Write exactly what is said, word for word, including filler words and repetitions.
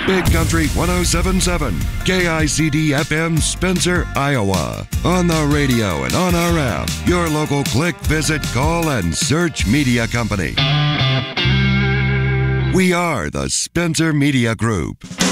Big Country one oh seven point seven, K I C D F M, Spencer, Iowa. On the radio and on our app, your local click, visit, call, and search media company. We are the Spencer Media Group.